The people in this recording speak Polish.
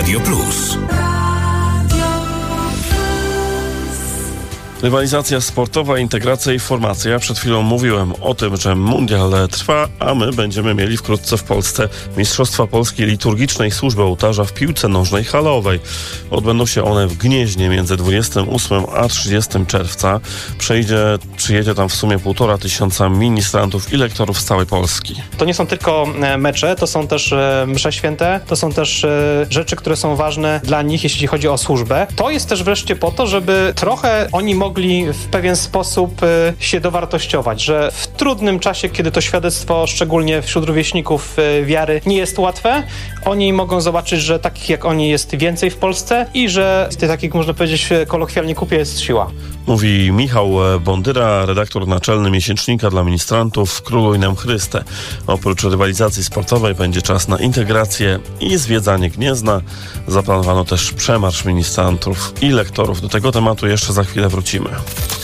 Radio Plus. Rywalizacja sportowa, integracja i formacja. Przed chwilą mówiłem o tym, że mundial trwa, a my będziemy mieli wkrótce w Polsce Mistrzostwa Polski Liturgicznej Służby Ołtarza w piłce nożnej halowej. Odbędą się one w Gnieźnie między 28 a 30 czerwca. Przyjedzie tam w sumie 1500 ministrantów i lektorów z całej Polski. To nie są tylko mecze, to są też msze święte, to są też rzeczy, które są ważne dla nich, jeśli chodzi o służbę. To jest też wreszcie po to, żeby trochę oni mogli w pewien sposób się dowartościować, że w trudnym czasie, kiedy to świadectwo, szczególnie wśród rówieśników wiary, nie jest łatwe, oni mogą zobaczyć, że takich jak oni jest więcej w Polsce i że w tej takiej, można powiedzieć, kolokwialnie kupie jest siła. Mówi Michał Bondyra, redaktor naczelny miesięcznika dla ministrantów Króluj nam Chryste. Oprócz rywalizacji sportowej będzie czas na integrację i zwiedzanie Gniezna. Zaplanowano też przemarsz ministrantów i lektorów. Do tego tematu jeszcze za chwilę wrócimy.